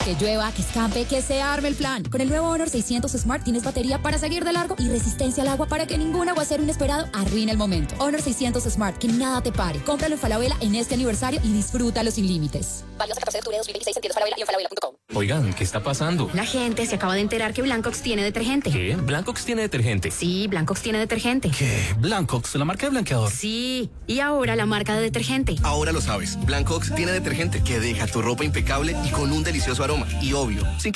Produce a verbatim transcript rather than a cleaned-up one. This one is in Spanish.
Que llueva, que escampe, que se arme el plan. Con el nuevo Honor seiscientos Smart tienes batería para seguir de largo y resistencia al agua para que ningún aguacero inesperado arruine el momento. Honor seiscientos Smart, que nada te pare. Cómpralo en Falabella en este aniversario y disfrútalo sin límites. Válido hasta el catorce de octubre de dos mil veintiséis en tiendas Falabella y en falabella punto com. Oigan, ¿qué está pasando? La gente se acaba de enterar que Blancox tiene detergente. ¿Qué? ¿Blancox tiene detergente? Sí, Blancox tiene detergente. ¿Qué? ¿Blancox, la marca de blanqueador? Sí, y ahora la marca de detergente. Ahora lo sabes. Blancox tiene detergente que deja tu ropa impecable y con un delicioso aroma. Y obvio, sin